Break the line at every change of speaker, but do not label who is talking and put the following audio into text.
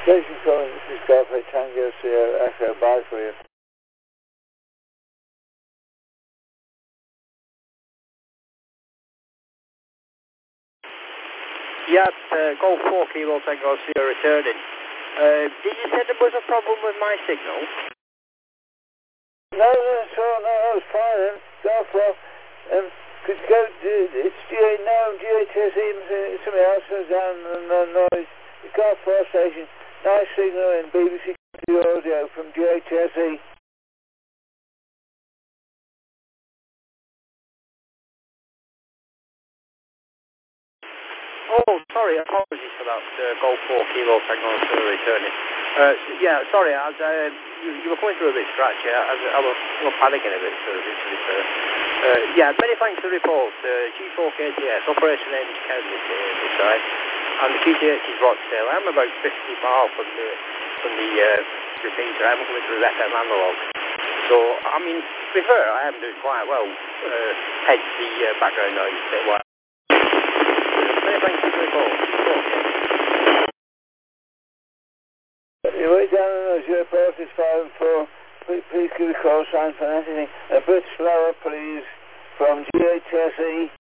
Station calling, this is Golf Tango Sierra Echo, bye for you.
Yes, Golf 4 Kilo Tango Sierra returning. Did you say there was a problem with my signal?
No, that's all, no, that was fine. Golf 4, could you go to, it's GA now, GHSE, somebody else goes down and noise. The Golf 4 station, nice signal in BBC audio from GHSE.
Oh, sorry, apologies for that. Golf 4 Kilo Tango Sierra returning. Yeah, sorry, you were coming through a bit scratchy. I was panicking a bit, so yeah, many thanks for the report. G4KTS, Operation Ames Kennedy this side, and the QTH is Rochdale. I'm about 50 miles from the repeater. I'm coming through FM analog. So, I mean, to be fair, I am doing quite well. Hence the background noise a bit wild. Many thanks for the report.
You're way down on those report is 5 and 4. Please give a call sign for anything. A bit slower, please, from GHSE.